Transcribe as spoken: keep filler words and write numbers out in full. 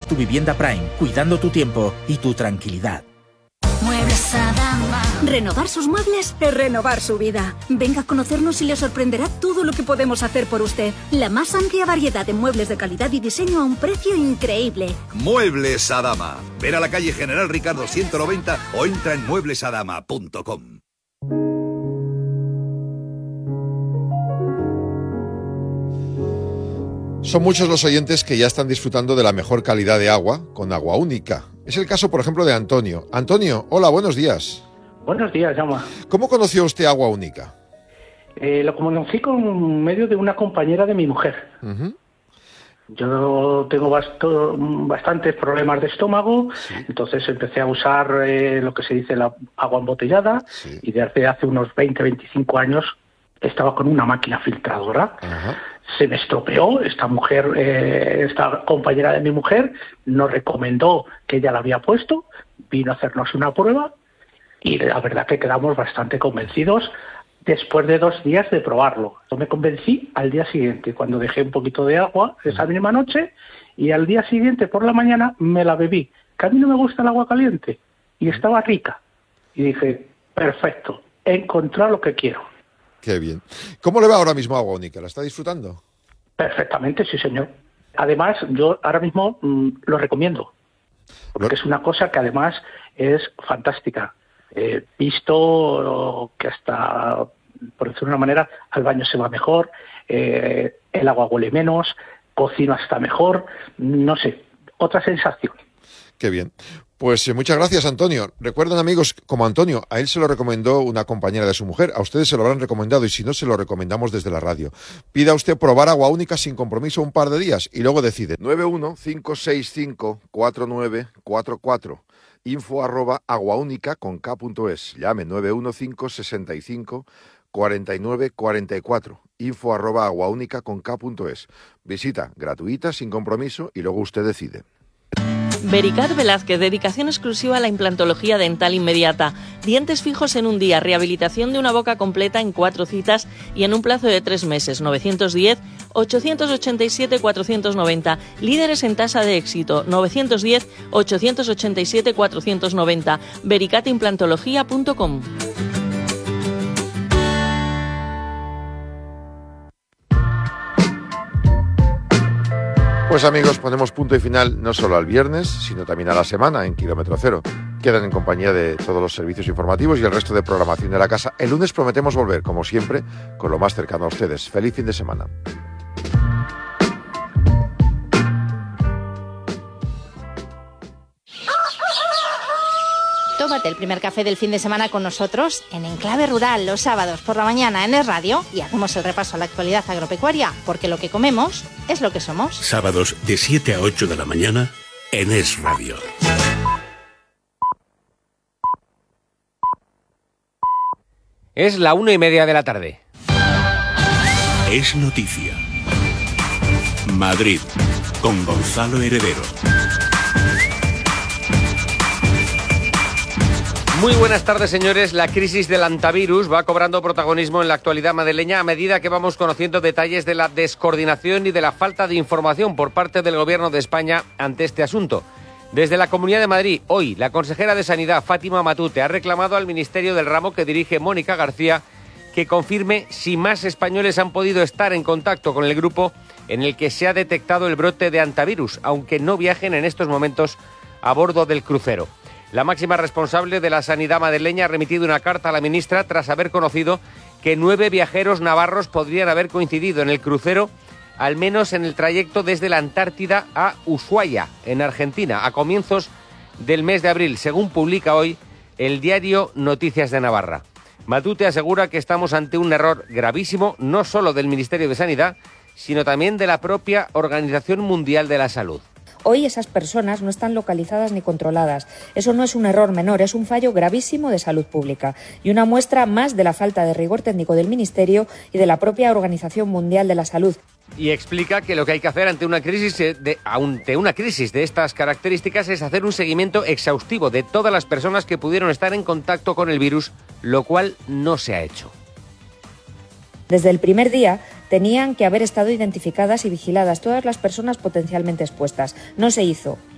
tu vivienda Prime, cuidando tu tiempo y tu tranquilidad. Muebles Adama. Renovar sus muebles es renovar su vida. Venga a conocernos y le sorprenderá todo lo que podemos hacer por usted. La más amplia variedad de muebles de calidad y diseño a un precio increíble. Muebles Adama. Ven a la calle General Ricardo ciento noventa o entra en muebles adama punto com. Son muchos los oyentes que ya están disfrutando de la mejor calidad de agua con Agua Única. Es el caso, por ejemplo, de Antonio. Antonio, hola, buenos días. Buenos días, Jaume. ¿Cómo conoció usted Agua Única? Eh, lo conocí con medio de una compañera de mi mujer. Uh-huh. Yo tengo basto, bastantes problemas de estómago, sí. Entonces empecé a usar eh, lo que se dice la agua embotellada, sí. Y desde hace unos veinte, veinticinco años estaba con una máquina filtradora. Uh-huh. Se me estropeó, esta mujer, eh, esta compañera de mi mujer nos recomendó que ella la había puesto, vino a hacernos una prueba y la verdad que quedamos bastante convencidos después de dos días de probarlo. Yo me convencí al día siguiente, cuando dejé un poquito de agua esa misma noche, y al día siguiente por la mañana me la bebí, que a mí no me gusta el agua caliente, y estaba rica. Y dije, perfecto, he encontrado lo que quiero. Qué bien. ¿Cómo le va ahora mismo Agua Única? ¿La está disfrutando? Perfectamente, sí, señor. Además, yo ahora mismo mmm, lo recomiendo, porque es una cosa que además es fantástica. He visto que hasta, por decirlo de una manera, al baño se va mejor, eh, el agua huele menos, cocino hasta mejor, no sé, otra sensación. Qué bien. Pues eh, muchas gracias, Antonio. Recuerden, amigos, como Antonio, a él se lo recomendó una compañera de su mujer, a ustedes se lo habrán recomendado y si no, se lo recomendamos desde la radio. Pida usted probar Agua Única sin compromiso un par de días y luego decide. nueve uno cinco seis cinco cuatro nueve cuatro cuatro, info arroba aguaúnica con k punto es. Llame nueve uno cinco seis cinco cuatro nueve cuatro cuatro, info arroba aguaúnica con k punto es. Visita gratuita, sin compromiso y luego usted decide. Vericat Velázquez, dedicación exclusiva a la implantología dental inmediata. Dientes fijos en un día, rehabilitación de una boca completa en cuatro citas y en un plazo de tres meses. novecientos diez, ochocientos ochenta y siete, cuatrocientos noventa. Líderes en tasa de éxito. novecientos diez, ochocientos ochenta y siete, cuatrocientos noventa. vericat implantología punto com. Pues amigos, ponemos punto y final no solo al viernes, sino también a la semana en Kilómetro Cero. Quedan en compañía de todos los servicios informativos y el resto de programación de la casa. El lunes prometemos volver, como siempre, con lo más cercano a ustedes. Feliz fin de semana. Tómate el primer café del fin de semana con nosotros en Enclave Rural los sábados por la mañana en Es Radio y hacemos el repaso a la actualidad agropecuaria, porque lo que comemos es lo que somos. Sábados de siete a ocho de la mañana en Es Radio. Es la una y media de la tarde. Es noticia. Madrid, con Gonzalo Heredero. Muy buenas tardes, señores. La crisis del hantavirus va cobrando protagonismo en la actualidad madrileña a medida que vamos conociendo detalles de la descoordinación y de la falta de información por parte del Gobierno de España ante este asunto. Desde la Comunidad de Madrid, hoy, la consejera de Sanidad, Fátima Matute, ha reclamado al Ministerio del ramo que dirige Mónica García que confirme si más españoles han podido estar en contacto con el grupo en el que se ha detectado el brote de hantavirus, aunque no viajen en estos momentos a bordo del crucero. La máxima responsable de la sanidad madrileña ha remitido una carta a la ministra tras haber conocido que nueve viajeros navarros podrían haber coincidido en el crucero, al menos en el trayecto desde la Antártida a Ushuaia, en Argentina, a comienzos del mes de abril, según publica hoy el diario Noticias de Navarra. Matute asegura que estamos ante un error gravísimo, no solo del Ministerio de Sanidad, sino también de la propia Organización Mundial de la Salud. Hoy esas personas no están localizadas ni controladas. Eso no es un error menor, es un fallo gravísimo de salud pública y una muestra más de la falta de rigor técnico del Ministerio y de la propia Organización Mundial de la Salud. Y explica que lo que hay que hacer ante una crisis de, ante una crisis de estas características es hacer un seguimiento exhaustivo de todas las personas que pudieron estar en contacto con el virus, lo cual no se ha hecho. Desde el primer día tenían que haber estado identificadas y vigiladas todas las personas potencialmente expuestas. No se hizo.